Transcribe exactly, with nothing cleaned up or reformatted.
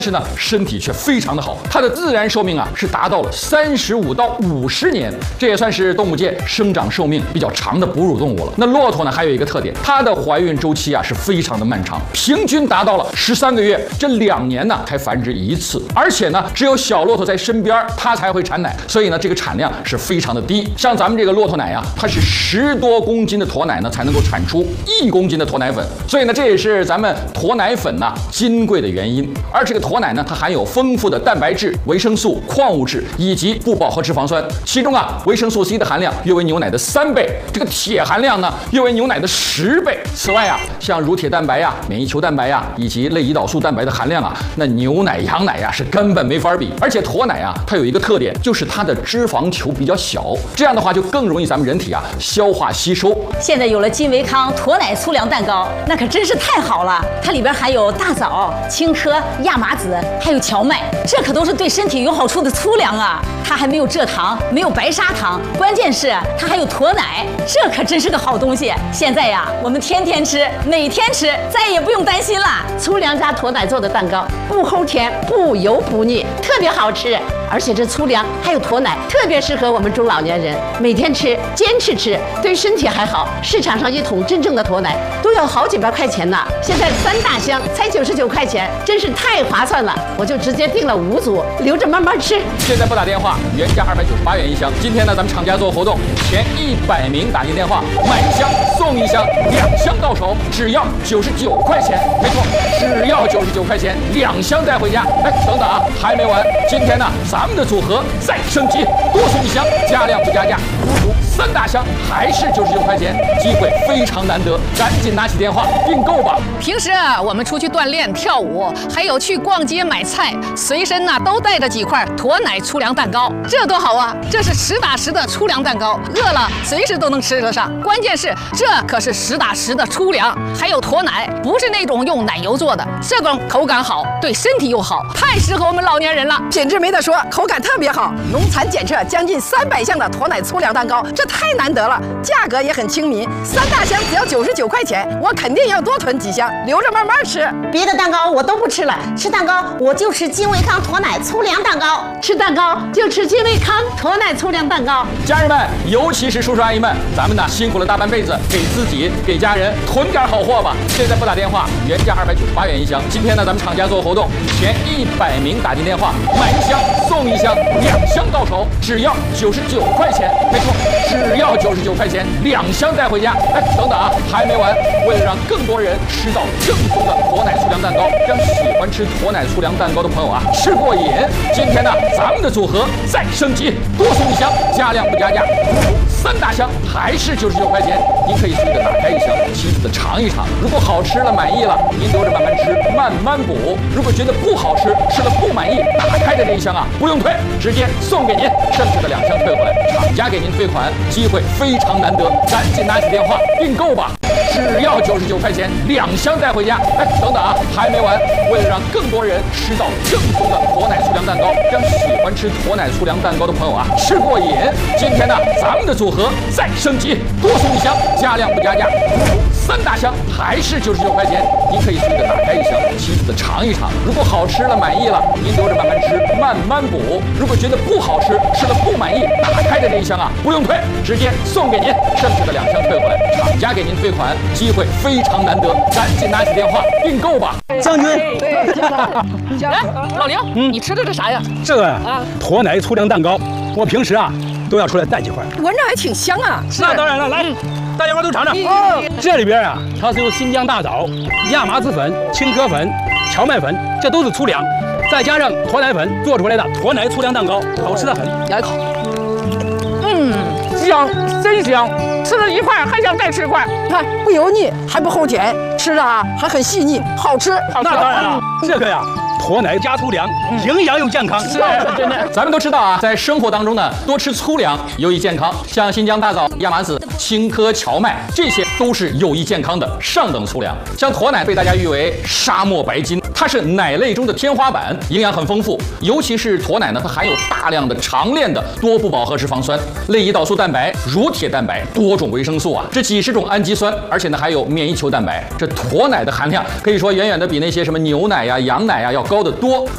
是呢，身体却非常的好，它的自然寿命啊是达到了三十五到五十年，这也算是动物界生长寿命比较长的哺乳动物了。那骆驼呢，还有一个特点，它的怀孕周期啊是非常的漫长，平均达到了十三个月，这两年呢才繁殖一次，而且呢，只有小骆驼在身边，它才会产奶，所以呢，这个产量是非常的低。像咱们这个骆驼奶啊，它是十多公斤的驼奶呢才能够产出一公斤的驼奶粉，所以呢，这也是咱们驼奶粉呐金贵的原因。而这个驼奶呢，它含有丰富的蛋白质、维生素、矿物质以及不饱和脂肪酸，其中啊，维生素 C 的含量约为牛奶的三倍，这个铁含量呢约为牛奶的十倍。此外啊，像乳铁蛋白呀、免疫球蛋白呀以及类胰岛素蛋白的含量啊，那牛奶、羊奶呀是根本没法比。而且驼奶啊，它有一个特点，就是它的脂肪球比较小，这样的话就更容易咱们人体啊消化吸收。 现在有了金维康驼奶粗粮蛋糕，那可真是太好了，它里边含有大枣、青稞、亚麻籽，还有荞麦，这可都是对身体有好处的粗粮啊！它还没有蔗糖，没有白砂糖，关键是它还有驼奶，这可真是个好东西。现在呀，我们天天吃，每天吃，再也不用担心了。 粗粮加驼奶做的蛋糕，不齁甜，不油不腻，特别好吃。而且这粗粮还有驼奶，特别适合我们中老年人，每天吃，坚持吃，对身体还好。市场上一桶真正的驼奶都要好几百块钱呢，现在三大箱才九十九块钱，真是太划算了。我就直接订了五组，留着慢慢吃。 现在拨打电话，原价二百九十八元一箱。今天呢，咱们厂家做活动，前一百名打进电话，买一箱送一箱，两箱到手只要九十九块钱。没错，只要九十九块钱，两箱带回家。哎，等等啊，还没完，今天呢，咱们的组合再升级，多送一箱，加量不加价，足足三大箱，还是九十九块钱，机会非常难得，赶紧拿起电话订购吧。 平时啊，我们出去锻炼、跳舞，还有去逛街买菜，随身呢、啊、都带着几块驼奶粗粮蛋糕，这多好啊！这是实打实的粗粮蛋糕，饿了随时都能吃得上。关键是这可是实打实的粗粮，还有驼奶，不是那种用奶油做的，这种口感好，对身体又好，太适合我们老年人了。 品质没得说，口感特别好，农残检测将近三百项的驼奶粗粮蛋糕，这太难得了，价格也很亲民，三大箱只要九十九块钱，我肯定要多囤几箱，留着慢慢吃。 别的蛋糕我都不吃了，吃蛋糕我就吃金维康驼奶粗粮蛋糕，吃蛋糕就吃金维康驼奶粗粮蛋糕。 家人们，尤其是叔叔阿姨们，咱们呢辛苦了大半辈子，给自己给家人囤点好货吧。现在拨打电话，原价二百九十八元一箱。今天呢，咱们厂家做活动，前一百名打进电话，买一箱送一箱，两箱到手只要九十九块钱。没错，只要九十九块钱，两箱带回家。哎，等等啊，还没完，为了让更多人吃到正宗的驼奶粗粮蛋糕，让喜欢吃驼奶粗粮蛋糕的朋友啊吃过瘾，今天呢，咱们的组合再升级，多送一箱，加量不加价，三大箱还是九十九块钱。您可以随着打开一箱，亲自的尝一尝，如果好吃了满意了，您留着慢慢吃，慢慢补；如果觉得不好吃，吃了不满意，打开的这一箱啊不用退，直接送给您，剩下的两箱退回来，厂家给您退款，机会非常难得，赶紧拿起电话订购吧。只要九十九块钱，两箱带回家。哎，等等啊，还没完！为了让更多人吃到正宗的驼奶粗粮蛋糕，让喜欢吃驼奶粗粮蛋糕的朋友啊吃过瘾，今天呢，咱们的组合再升级，多送一箱，加量不加价，三大箱还是九十九块钱。您可以随着打开一箱，亲自的尝一尝，如果好吃了满意了，您留着慢慢吃，慢慢补；如果觉得不好吃，吃了不满意，打开的这一箱啊不用退，直接送给您，剩下的两箱退回来，厂家给您退款，机会非常难得，赶紧拿起电话订购吧。 将军， 来，老刘，嗯，你吃的这啥呀？ 这个啊，驼奶粗粮蛋糕，我平时啊都要出来带几块， 闻着还挺香啊。 那当然了，来。嗯大家伙都尝尝哦！这里边啊，它是由新疆大枣、亚麻籽粉、青稞粉、荞麦粉，这都是粗粮，再加上驼奶粉做出来的驼奶粗粮蛋糕，好吃的很。 咬一口，嗯，香，真香！吃了一块还想再吃一块。 看，不油腻，还不齁甜，吃着啊还很细腻，好吃。 那当然了，这个呀。驼奶加粗粮，营养又健康。 是，真的。咱们都知道啊，在生活当中呢，多吃粗粮有益健康，像新疆大枣、亚麻籽、青稞、荞麦，这些都是有益健康的上等粗粮。像驼奶被大家誉为沙漠白金，它是奶类中的天花板，营养很丰富。尤其是驼奶呢，它含有大量的长链的多不饱和脂肪酸、类胰岛素蛋白、乳铁蛋白、多种维生素啊，这几十种氨基酸，而且呢还有免疫球蛋白。这驼奶的含量可以说远远的比那些什么牛奶呀、羊奶呀要高得多，